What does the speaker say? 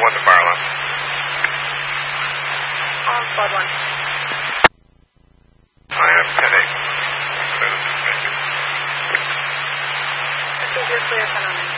1 to fire alarm. Squad 1. I have 10-8. This is your clear, 10-9.